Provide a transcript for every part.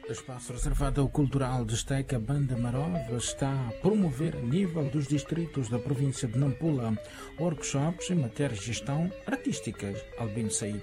O espaço reservado ao cultural destaca a Banda Marova está a promover a nível dos distritos da província de Nampula workshops em matéria de gestão artística. Albino Said.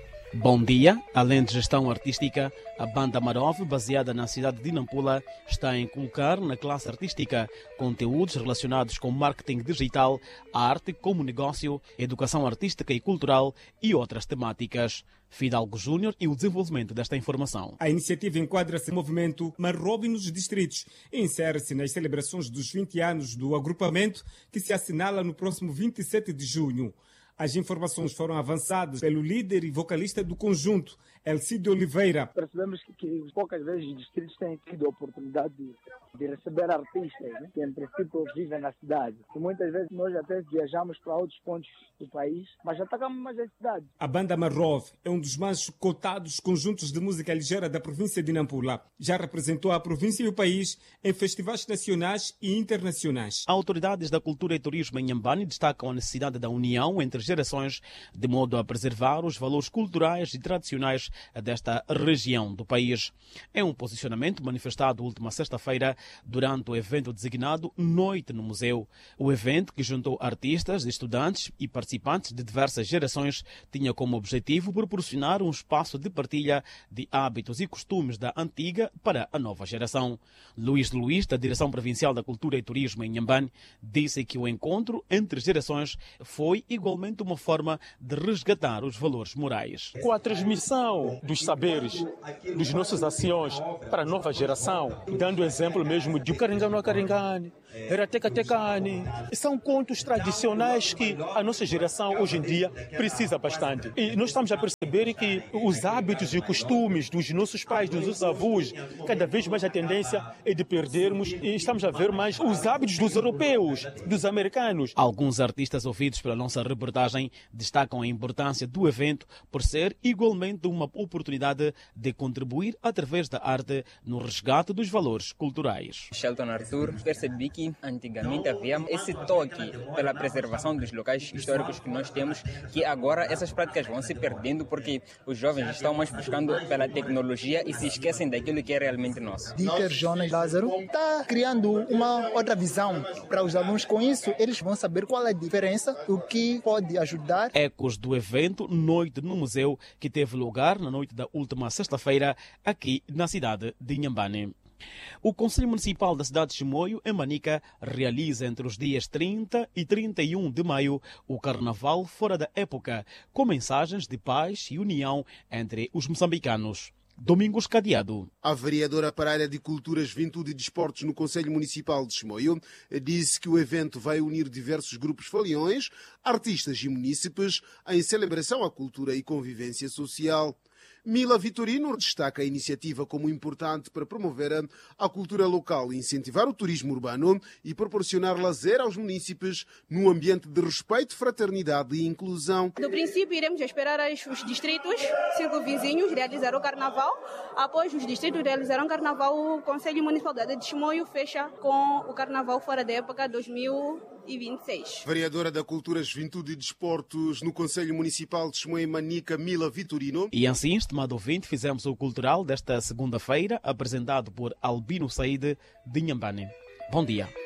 Bom dia. Além de gestão artística, a Banda Marova, baseada na cidade de Nampula, está a inculcar na classe artística conteúdos relacionados com marketing digital, arte como negócio, educação artística e cultural e outras temáticas. Fidalgo Júnior e o desenvolvimento desta informação. A iniciativa enquadra-se no movimento Marova nos distritos e insere-se nas celebrações dos 20 anos do agrupamento que se assinala no próximo 27 de junho. As informações foram avançadas pelo líder e vocalista do conjunto, Elcídio Oliveira. Percebemos que poucas vezes os distritos têm tido a oportunidade de receber artistas, né, que em princípio vivem na cidade. E muitas vezes nós até viajamos para outros pontos do país, mas atacamos mais a cidade. A Banda Marova é um dos mais cotados conjuntos de música ligeira da província de Nampula. Já representou a província e o país em festivais nacionais e internacionais. Autoridades da cultura e turismo em Inhambane destacam a necessidade da união entre gerações, de modo a preservar os valores culturais e tradicionais desta região do país. É um posicionamento manifestado última sexta-feira durante o evento designado Noite no Museu. O evento, que juntou artistas, estudantes e participantes de diversas gerações, tinha como objetivo proporcionar um espaço de partilha de hábitos e costumes da antiga para a nova geração. Luís Luís, da Direção Provincial da Cultura e Turismo em Inhambane, disse que o encontro entre gerações foi igualmente uma forma de resgatar os valores morais. Com a transmissão dos saberes, dos nossos ações para a nova geração, dando exemplo mesmo de Caringano a Caringane, Erateca Tecane, são contos tradicionais que a nossa geração hoje em dia precisa bastante. E nós estamos a perceber que os hábitos e costumes dos nossos pais, dos nossos avós, cada vez mais a tendência é de perdermos e estamos a ver mais os hábitos dos europeus, dos americanos. Alguns artistas ouvidos pela nossa reportagem destacam a importância do evento por ser igualmente uma oportunidade de contribuir através da arte no resgate dos valores culturais. Shelton Arthur, percebi que antigamente havia esse toque pela preservação dos locais históricos que nós temos, que agora essas práticas vão se perdendo porque os jovens estão mais buscando pela tecnologia e se esquecem daquilo que é realmente nosso. Dieter Jonas Lázaro está criando uma outra visão para os alunos. Com isso, eles vão saber qual é a diferença, o que pode ajudar. Ecos do evento Noite no Museu, que teve lugar na noite da última sexta-feira aqui na cidade de Inhambane. O Conselho Municipal da cidade de Chimoio, em Manica, realiza entre os dias 30 e 31 de maio o Carnaval fora da época, com mensagens de paz e união entre os moçambicanos. Domingos Cadeado. A vereadora para a área de Cultura, Juventude e Desportos no Conselho Municipal de Chimoio disse que o evento vai unir diversos grupos foliões, artistas e munícipes em celebração à cultura e convivência social. Mila Vitorino destaca a iniciativa como importante para promover a cultura local, incentivar o turismo urbano e proporcionar lazer aos munícipes num ambiente de respeito, fraternidade e inclusão. No princípio, iremos esperar os distritos circunvizinhos realizar o carnaval. Após os distritos realizarem o carnaval, o Conselho Municipal de Chimoio fecha com o carnaval fora da época 2026. Vereadora da Cultura, Juventude e Desportos no Conselho Municipal de Chimoio, Manica, Mila Vitorino. E assim, estimado ouvinte, fizemos o cultural desta segunda-feira, apresentado por Albino Said de Inhambane. Bom dia.